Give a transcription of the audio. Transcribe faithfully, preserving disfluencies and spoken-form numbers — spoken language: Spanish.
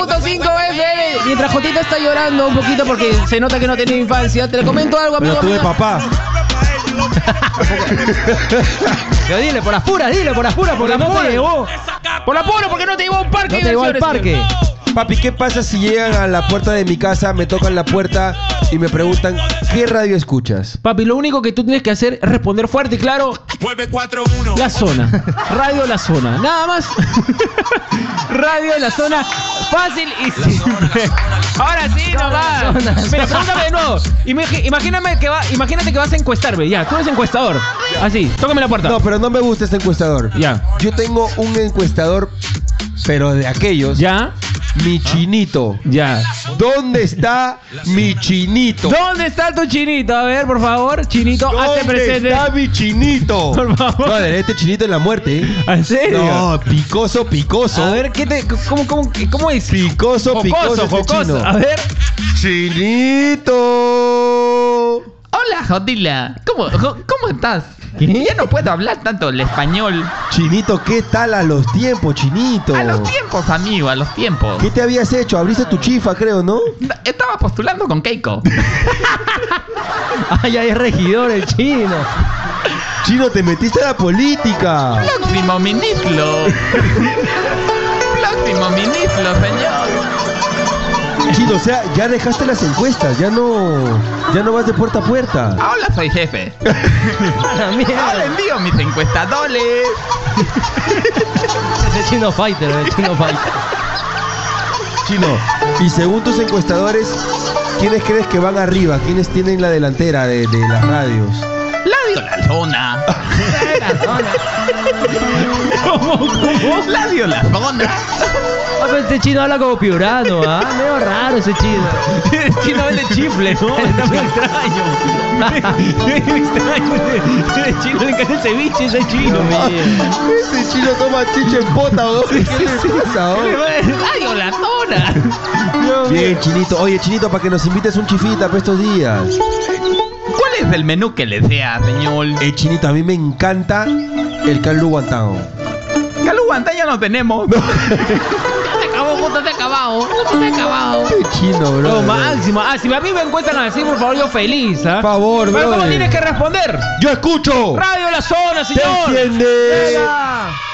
punto cinco F M. Mientras Jotita está llorando un poquito porque se nota que no tenía infancia, te le comento algo, amigo. Pero tuve amigo. papá. Pero dile, por las puras, dile, por las puras, porque no te llevó. Por apuro, porque no te llevó a un parque. No te llevó al parque. Papi, ¿qué pasa si llegan a la puerta de mi casa, me tocan la puerta y me preguntan ¿qué radio escuchas? Papi, lo único que tú tienes que hacer es responder fuerte y claro. La Zona. Radio La Zona. Nada más. Radio La Zona. Fácil y simple. Ahora sí, no va. Mira, pregúntame de nuevo. Imag- Imagíname que va, imagínate que vas a encuestarme. Ya, tú eres encuestador. Así, tócame la puerta. No, pero no me gusta este encuestador. Ya. Yo tengo un encuestador, pero de aquellos. Ya. Mi chinito. Ya. ¿Dónde está mi chinito? ¿Dónde está tu chinito? A ver, por favor, chinito, hazte ¿Dónde presente. está mi chinito? Por favor. Brother, este chinito en la muerte, ¿eh? ¿En serio? No, picoso, picoso. A ver, ¿qué te, cómo, cómo, cómo es? Picoso, Jocoso, picoso, este jocoso. chino. A ver. Chinito. Hola, Jotila. ¿Cómo, jo- ¿Cómo estás? Ya no puedo hablar tanto el español. Chinito, ¿qué tal a los tiempos, chinito? A los tiempos, amigo, a los tiempos. ¿Qué te habías hecho? Abriste tu chifa, creo, ¿no? Estaba postulando con Keiko. Ay, ay, es regidor el chino. Chino, te metiste a la política. Próximo ministro. Próximo ministro, señor. Chino, o sea, ya dejaste las encuestas, ya no, ya no vas de puerta a puerta. Ahora soy jefe. A la mierda. Ahora envío mis encuestadores. Ese chino fighter, el chino fighter. Chino, y según tus encuestadores, ¿quiénes crees que van arriba? ¿Quiénes tienen la delantera de, de las radios? Radio La Zona. La zona. ¿Cómo, cómo? Radio La Zona. Ah, pero este chino habla como piurano, ¿ah? Medio raro ese chino. El chino vende chifle, ¿no? Está muy extraño. Muy extraño. El chino le encanta el ceviche, ese chino. Ese chino toma chicha en pota, ¿no? ¿Qué le pasa, oh? Radio La Zona. Bien, Chinito. Oye, Chinito, para que nos invites un chifita para estos días. ¿Cuál es el menú que le desea, señor? Eh, Chinito, a mí me encanta el caldo guantánamo. Caluguanta ya no tenemos. Se acabó, justo se ha acabado. Justo se ha acabado. Qué chino, bro. Lo máximo. Ah, si a mí me encuentran así, por favor, yo feliz, ¿ah? Por favor, Pero ¿cómo brother. tienes que responder? ¡Yo escucho! Radio La Zona, ¡Te señor. entiendes! Venga.